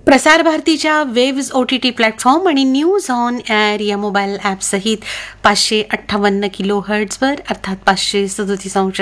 प्रसार भारतीच्या waves OTT platform आणि न्यूज ऑन एअर या मोबाईल ॲपसहित 558 किलो हर्ट्झवर अर्थात 537